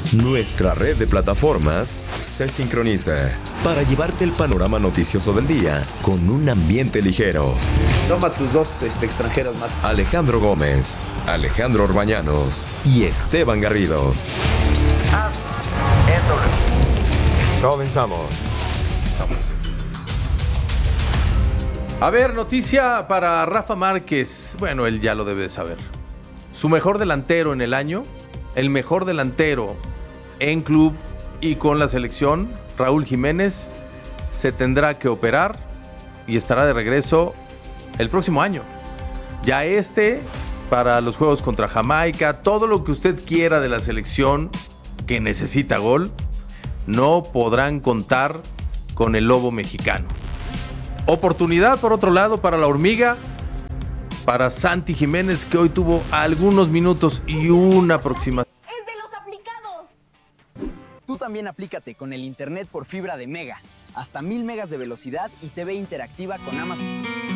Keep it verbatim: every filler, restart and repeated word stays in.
Nuestra red de plataformas se sincroniza para llevarte el panorama noticioso del día con un ambiente ligero. Toma tus dos este, extranjeros más. Alejandro Gómez, Alejandro Orbañanos y Esteban Garrido. Ah, eso. Comenzamos. Vamos. A ver, noticia para Rafa Márquez. Bueno, él ya lo debe de saber. Su mejor delantero en el año, el mejor delantero en club y con la selección, Raúl Jiménez, se tendrá que operar y estará de regreso el próximo año. Ya este, para los juegos contra Jamaica, todo lo que usted quiera de la selección que necesita gol, no podrán contar con el lobo mexicano. Oportunidad, por otro lado, para la hormiga, para Santi Jiménez, que hoy tuvo algunos minutos y una aproximación. ¡Es de los aplicados! Tú también aplícate con el internet por fibra de Mega. Hasta mil megas de velocidad y T V interactiva con Amazon.